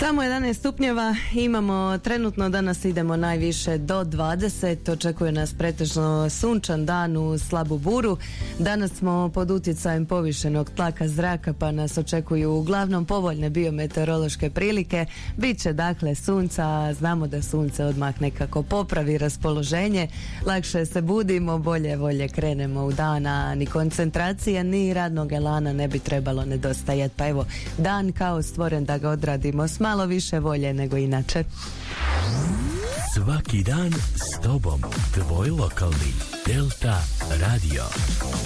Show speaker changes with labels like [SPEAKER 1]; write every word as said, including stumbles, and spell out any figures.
[SPEAKER 1] Samo jedanaest stupnjeva, imamo trenutno, danas idemo najviše do dvadeset, očekuje nas pretežno sunčan dan uz slabu buru. Danas smo pod utjecajem povišenog tlaka zraka, pa nas očekuju uglavnom povoljne biometeorološke prilike. Biće dakle sunca, znamo da sunce odmah nekako popravi raspoloženje, lakše se budimo, bolje volje krenemo u dana, ni koncentracija ni radnog elana ne bi trebalo nedostajati. Pa evo, dan kao stvoren da ga odradimo s malo više volje nego inače.
[SPEAKER 2] Svaki dan s tobom, tvoj lokalni Delta Radio.